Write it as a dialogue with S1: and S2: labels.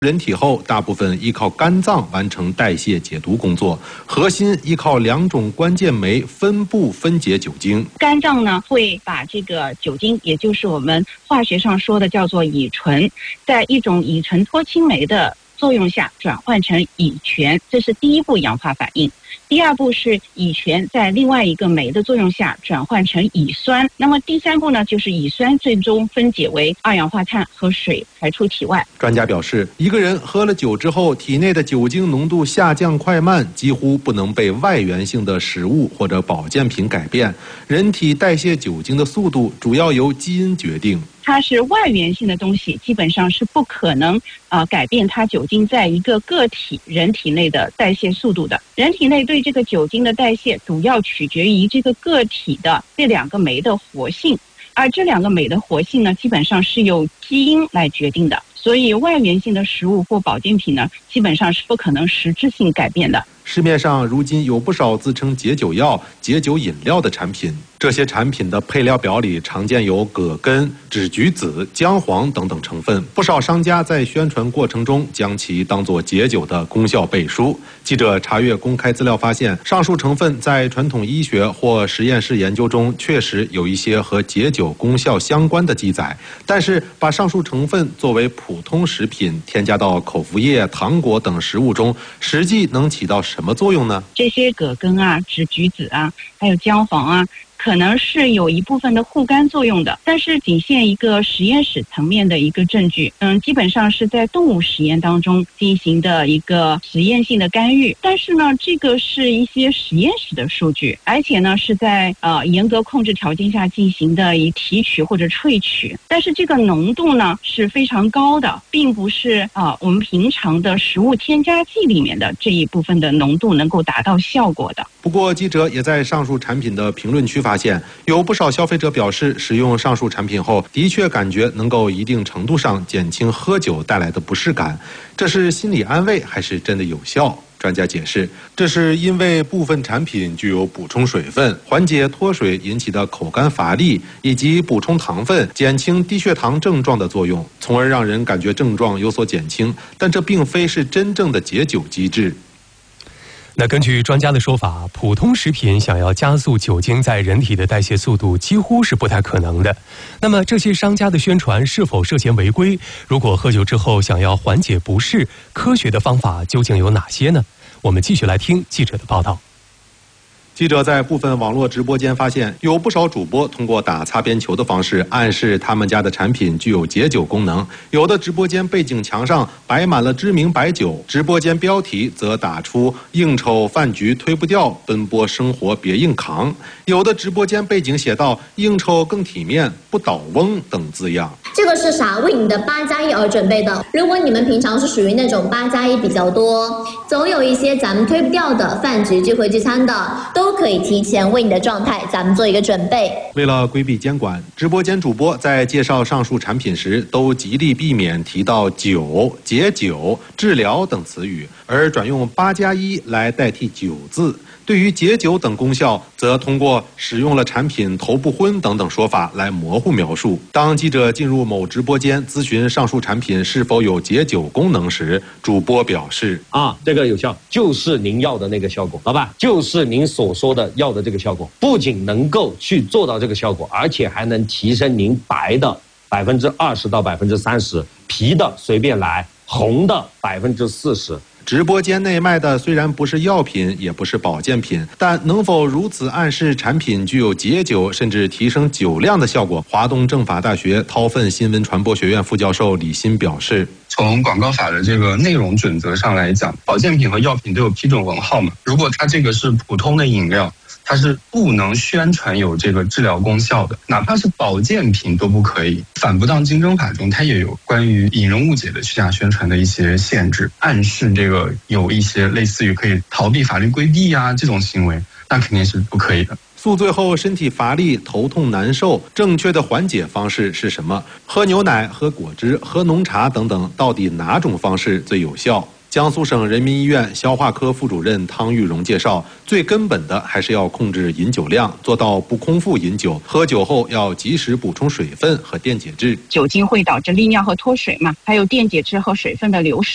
S1: 人体后大部分依靠肝脏完成代谢解毒工作，核心依靠2种关键酶分布分解酒精。
S2: 肝脏呢会把这个酒精，也就是我们化学上说的叫做乙醇，在一种乙醇脱氢酶的作用下转换成乙醛，这是第一步氧化反应。第二步是乙醛在另外一个酶的作用下转换成乙酸，那么第3步呢，就是乙酸最终分解为2氧化碳和水排出体外。
S1: 专家表示，一个人喝了酒之后，体内的酒精浓度下降快慢几乎不能被外源性的食物或者保健品改变。人体代谢酒精的速度主要由基因决定。
S2: 它是外源性的东西，基本上是不可能改变它酒精在一个个体人体内的代谢速度的。人体内对这个酒精的代谢主要取决于这个个体的这2个酶的活性，而这2个酶的活性呢，基本上是由基因来决定的。所以外源性的食物或保健品呢，基本上是不可能实质性改变的。
S1: 市面上如今有不少自称解酒药、解酒饮料的产品，这些产品的配料表里常见有葛根、枳橘子、姜黄等等成分。不少商家在宣传过程中将其当作解酒的功效背书。记者查阅公开资料发现，上述成分在传统医学或实验室研究中确实有一些和解酒功效相关的记载，但是把上述成分作为普通食品添加到口服液、糖果等食物中，实际能起到什么作用呢？
S2: 这些葛根啊、枳橘子啊，还有姜黄啊，可能是有一部分的护肝作用的，但是仅限一个实验室层面的一个证据。基本上是在动物实验当中进行的一个实验性的干预，但是呢，这个是一些实验室的数据，而且呢是在严格控制条件下进行的以提取或者萃取，但是这个浓度呢是非常高的，并不是我们平常的食物添加剂里面的这一部分的浓度能够达到效果的。
S1: 不过，记者也在上述产品的评论区发现，有不少消费者表示，使用上述产品后，的确感觉能够一定程度上减轻喝酒带来的不适感。这是心理安慰，还是真的有效？专家解释，这是因为部分产品具有补充水分、缓解脱水引起的口干乏力，以及补充糖分、减轻低血糖症状的作用，从而让人感觉症状有所减轻。但这并非是真正的解酒机制。
S3: 那根据专家的说法，普通食品想要加速酒精在人体的代谢速度几乎是不太可能的。那么这些商家的宣传是否涉嫌违规？如果喝酒之后想要缓解不适，科学的方法究竟有哪些呢？我们继续来听记者的报道。
S1: 记者在部分网络直播间发现，有不少主播通过打擦边球的方式暗示他们家的产品具有解酒功能。有的直播间背景墙上摆满了知名白酒，直播间标题则打出“应酬饭局推不掉，奔波生活别硬扛”。有的直播间背景写道“应酬更体面，不倒翁”等字样。
S4: 这个是啥？为你的8+1而准备的。如果你们平常是属于那种8+1比较多，总有一些咱们推不掉的饭局聚会聚餐的，都可以提前为你的状态咱们做一个准备。
S1: 为了规避监管，直播间主播在介绍上述产品时都极力避免提到酒、解酒、治疗等词语，而转用8+1来代替酒字。对于解酒等功效，则通过使用了产品头不昏等等说法来模糊描述。当记者进入某直播间咨询上述产品是否有解酒功能时，主播表示：
S5: 这个有效，就是您要的那个效果，老板，就是您所说的要的这个效果，不仅能够去做到这个效果，而且还能提升您白的20%到30%，啤的随便来，红的40%。
S1: 直播间内卖的虽然不是药品，也不是保健品，但能否如此暗示产品具有解酒甚至提升酒量的效果？华东政法大学韬奋新闻传播学院副教授李欣表示，
S6: 从广告法的这个内容准则上来讲，保健品和药品都有批准文号嘛。如果它这个是普通的饮料，它是不能宣传有这个治疗功效的，哪怕是保健品都不可以。反不当竞争法中，它也有关于引人误解的虚假宣传的一些限制，暗示这个有一些类似于可以逃避法律规避啊这种行为，那肯定是不可以的。
S1: 宿醉后身体乏力、头痛难受，正确的缓解方式是什么？喝牛奶、喝果汁、喝浓茶等等，到底哪种方式最有效？江苏省人民医院消化科副主任汤玉荣介绍，最根本的还是要控制饮酒量，做到不空腹饮酒。喝酒后要及时补充水分和电解质。
S2: 酒精会导致利尿和脱水嘛，还有电解质和水分的流失。